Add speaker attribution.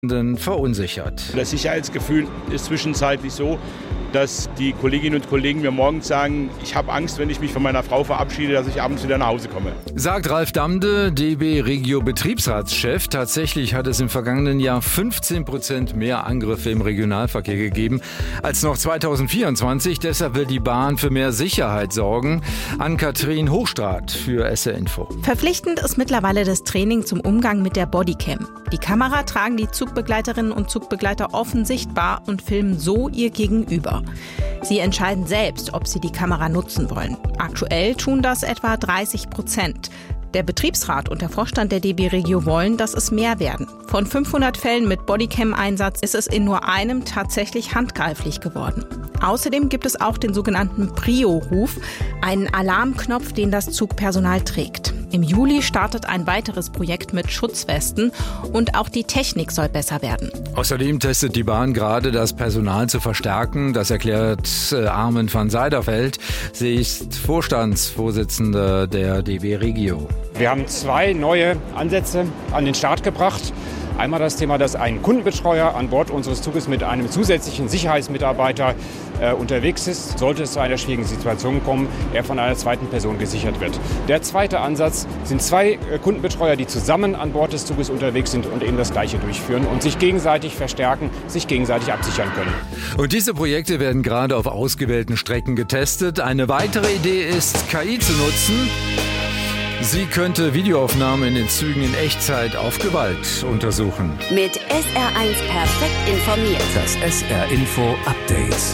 Speaker 1: verunsichert.
Speaker 2: Das Sicherheitsgefühl ist zwischenzeitlich so, dass die Kolleginnen und Kollegen mir morgens sagen, ich habe Angst, wenn ich mich von meiner Frau verabschiede, dass ich abends wieder nach Hause komme.
Speaker 1: Sagt Ralf Damde, DB Regio Betriebsratschef. Tatsächlich hat es im vergangenen Jahr 15% mehr Angriffe im Regionalverkehr gegeben als noch 2024. Deshalb will die Bahn für mehr Sicherheit sorgen. Ann-Kathrin Hochstraat für SR Info.
Speaker 3: Verpflichtend ist mittlerweile das Training zum Umgang mit der Bodycam. Die Kamera tragen die Zugbegleiterinnen und Zugbegleiter offen sichtbar und filmen so ihr Gegenüber. Sie entscheiden selbst, ob sie die Kamera nutzen wollen. Aktuell tun das etwa 30%. Der Betriebsrat und der Vorstand der DB Regio wollen, dass es mehr werden. Von 500 Fällen mit Bodycam-Einsatz ist es in nur einem tatsächlich handgreiflich geworden. Außerdem gibt es auch den sogenannten Prio-Ruf, einen Alarmknopf, den das Zugpersonal trägt. Im Juli startet ein weiteres Projekt mit Schutzwesten und auch die Technik soll besser werden.
Speaker 1: Außerdem testet die Bahn gerade, das Personal zu verstärken. Das erklärt Armin van Seiderveld. Sie ist Vorstandsvorsitzende der DB Regio.
Speaker 4: Wir haben 2 neue Ansätze an den Start gebracht. Einmal das Thema, dass ein Kundenbetreuer an Bord unseres Zuges mit einem zusätzlichen Sicherheitsmitarbeiter unterwegs ist. Sollte es zu einer schwierigen Situation kommen, er von einer zweiten Person gesichert wird. Der zweite Ansatz sind 2 Kundenbetreuer, die zusammen an Bord des Zuges unterwegs sind und eben das Gleiche durchführen und sich gegenseitig verstärken, sich gegenseitig absichern können.
Speaker 1: Und diese Projekte werden gerade auf ausgewählten Strecken getestet. Eine weitere Idee ist, KI zu nutzen. Sie könnte Videoaufnahmen in den Zügen in Echtzeit auf Gewalt untersuchen.
Speaker 5: Mit SR1 perfekt informiert.
Speaker 6: Das SR Info Update.